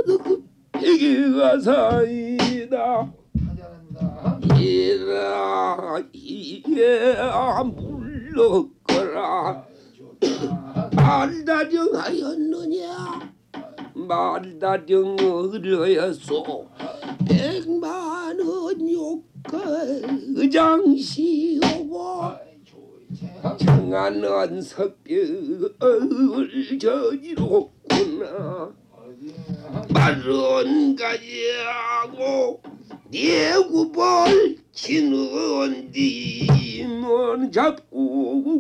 이기가 사이다 이라 이게 물러거라 말다정하였느냐 말다정하였소 백만원 욕할 의장시오고 청하는 석벽을 저지렀구나 말은 가지하고 내구벌 치는 뒤는 잡고